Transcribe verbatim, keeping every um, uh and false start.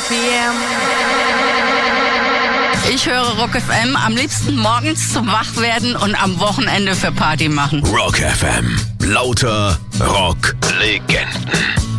P M. Ich höre Rock F M am liebsten morgens zum Wachwerden und am Wochenende für Party machen. Rock F M. Lauter Rock-Legenden.